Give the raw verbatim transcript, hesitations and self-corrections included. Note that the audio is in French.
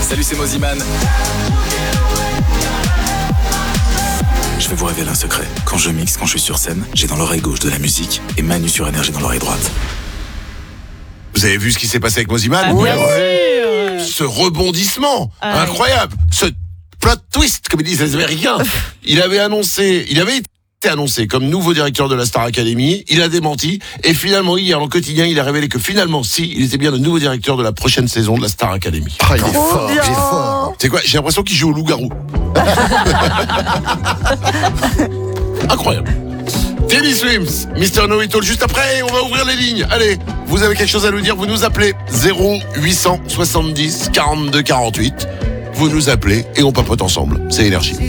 Salut, c'est Moziman. Je vais vous révéler un secret. Quand je mixe, quand je suis sur scène, j'ai dans l'oreille gauche de la musique et Manu sur Énergie dans l'oreille droite. Vous avez vu ce qui s'est passé avec Moziman? Ah, Oui. ouais. Ce rebondissement Ah, incroyable, ce plot twist, comme ils disent les Américains. Il avait annoncé, il avait été annoncé comme nouveau directeur de la Star Academy, il a démenti, et finalement hier dans le quotidien, il a révélé que finalement, si, il était bien le nouveau directeur de la prochaine saison de la Star Academy. Ah, il est Trop fort, il bien. est fort. C'est quoi? J'ai l'impression qu'il joue au loup-garou. Incroyable. Teddy Swims, Mister No It All, juste après, on va ouvrir les lignes. Allez, vous avez quelque chose à nous dire, vous nous appelez zéro huit cent soixante-dix quarante-deux quarante-huit. Vous nous appelez et on papote ensemble. C'est Énergie.